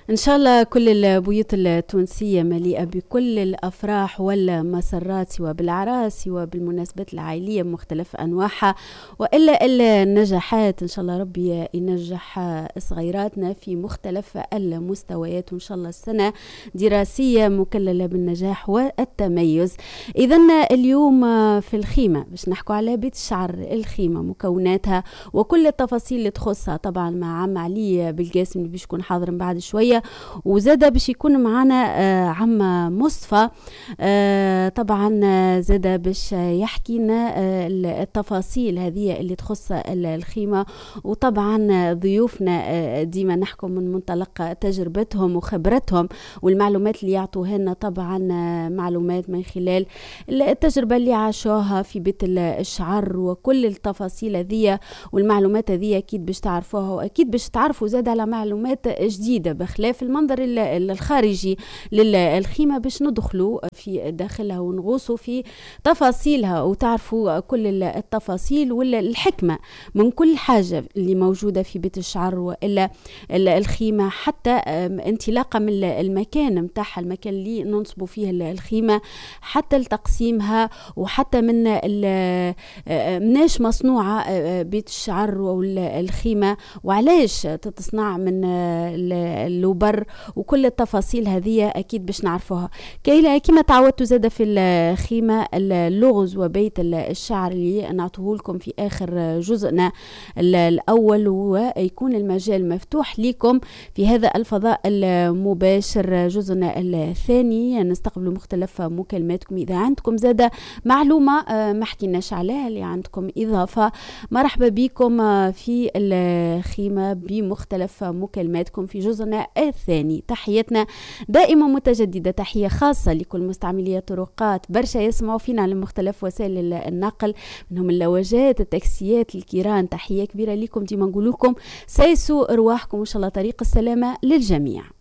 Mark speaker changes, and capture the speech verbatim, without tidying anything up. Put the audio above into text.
Speaker 1: إن شاء الله كل البيوت التونسية مليئة بكل الأفراح والمسرات، سواء بالأعراس سواء بالمناسبات العائلية بمختلف أنواعها، وإلا النجاحات. إن شاء الله ربي ينجح صغيراتنا في مختلف المستويات، وإن شاء الله السنة دراسية مكللة بالنجاح والتميز. إذن اليوم في الخيمة باش نحكوا على بيت الشعر، الخيمة مكوناتها وكل التفاصيل اللي تخصها، طبعا مع عم علي بالقاسم اللي باش يكون حاضر من بعد شوية، وزادا باش يكون معنا آه عم مصطفى آه طبعا زادا باش يحكي لنا آه التفاصيل هذه اللي تخص الخيمة. وطبعا ضيوفنا آه ديما نحكم من منطلق تجربتهم وخبرتهم والمعلومات اللي يعطوها لنا، طبعا آه معلومات من خلال التجربة اللي عاشوها في بيت الشعر، وكل التفاصيل هذه والمعلومات هذه أكيد باش تعرفوها، وأكيد باش تعرفوا زادا على معلومات جديدة بخلاف المنظر الخارجي للخيمة، باش ندخلوا في داخلها ونغوصوا في تفاصيلها وتعرفوا كل التفاصيل والحكمة من كل حاجة اللي موجودة في بيت الشعر وإلا الخيمة، حتى انطلاقا من المكان متاعها، المكان اللي ننصبوا فيه الخيمة، حتى لتقسيمها، وحتى من مناش مصنوعة بيت الشعر والخيمة، وعلاش تتصنع من اللوبر، وكل التفاصيل هذه أكيد باش نعرفوها. كما تعودتوا زادة في الخيمة اللغز وبيت الشعر اللي نعطوه لكم في آخر جزءنا الأول، ويكون المجال مفتوح لكم في هذا الفضاء المباشر جزءنا الثاني. نستقبل مختلف مكالماتكم إذا عندكم زادة معلومة ما حكيناش عليها اللي عندكم إضافة، مرحبا بكم في الخيمة بمختلف مكالماتكم في جزءنا الثاني. تحياتنا دائما متجددة، تحية خاصة لكل مستعملي الطرقات، برشا يسمعوا فينا على مختلف وسائل النقل، منهم اللواجات، التاكسيات، الكيران، تحية كبيرة لكم. ديما نقول لكم سيسوا ارواحكم، ان شاء الله طريق السلامة للجميع.